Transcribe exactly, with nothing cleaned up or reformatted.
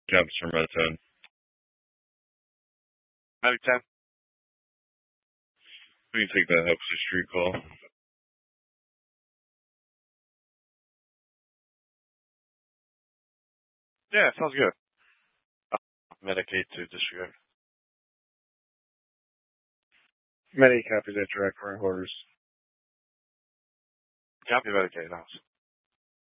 Jumps from Red ten. Medic ten. We can take that Hepsi Street call. Yeah, sounds good. Uh, Medic eight to disregard. Medic copies that direct for orders. Copy Medic eight, house.